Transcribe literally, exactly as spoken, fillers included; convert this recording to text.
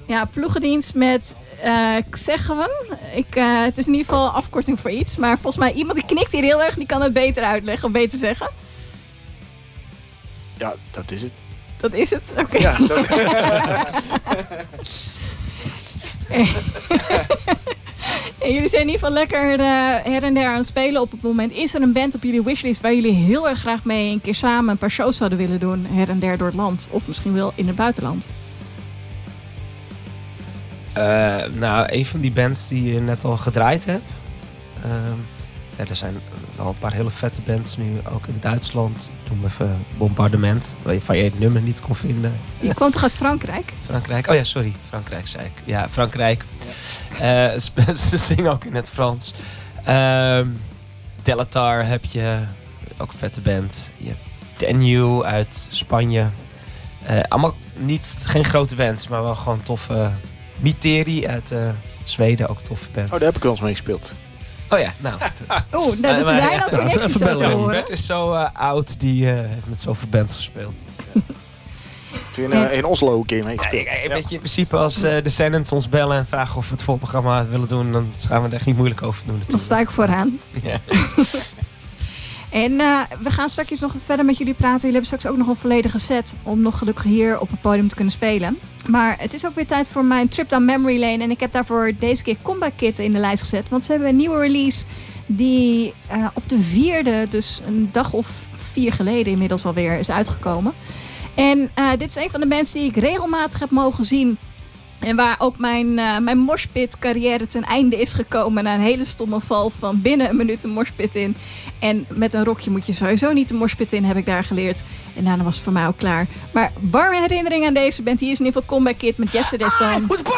Ja, ploegendienst met uh, Xeggen. Ik, uh, het is in ieder geval afkorting voor iets. Maar volgens mij iemand die knikt hier heel erg, die kan het beter uitleggen of beter zeggen. Ja, dat is het. Dat is het? Oké. Okay. Ja, dat... En jullie zijn in ieder geval lekker uh, her en der aan het spelen op het moment. Is er een band op jullie wishlist waar jullie heel erg graag mee een keer samen een paar shows zouden willen doen? Her en der door het land. Of misschien wel in het buitenland. Uh, nou, een van die bands die je net al gedraaid hebt. Uh, ja, er zijn wel een paar hele vette bands nu, ook in Duitsland. Noem even Bombardement, waarvan je het nummer niet kon vinden. Je kwam toch uit Frankrijk? Frankrijk, oh ja, sorry, Frankrijk zei ik. Ja, Frankrijk. Uh, ze, ze zingen ook in het Frans. Uh, Delatar heb je, ook een vette band. Je hebt Tenue uit Spanje. Uh, allemaal niet, geen grote bands, maar wel gewoon toffe... Myteri uit uh, Zweden, ook toffe band. Oh, daar heb ik wel eens mee gespeeld. Oh ja, nou. Oeh, oh, dat is uh, jij nou connecties zo te horen. Bert is zo uh, oud, die uh, heeft met zoveel bands gespeeld. Ja. In, uh, in Oslo een keer meegespeeld. Ja, ja, weet je, in principe als uh, de Descendants ons bellen en vragen of we het voorprogramma willen doen, dan gaan we er echt niet moeilijk over doen. Dan sta ik vooraan. Ja. En uh, we gaan straks nog verder met jullie praten. Jullie hebben straks ook nog een volledige set om nog gelukkig hier op het podium te kunnen spelen. Maar het is ook weer tijd voor mijn trip down memory lane. En ik heb daarvoor deze keer Comeback Kid in de lijst gezet. Want ze hebben een nieuwe release die uh, op de vierde, dus een dag of vier geleden inmiddels alweer, is uitgekomen. En uh, dit is een van de bands die ik regelmatig heb mogen zien. En waar ook mijn, uh, mijn moshpit carrière ten einde is gekomen. Na een hele stomme val van binnen een minuut een moshpit in. En met een rokje moet je sowieso niet de moshpit in, heb ik daar geleerd. En daarna was het voor mij ook klaar. Maar warme herinnering aan deze band. Hier is in ieder geval Comeback Kid met Yesterday's Gone.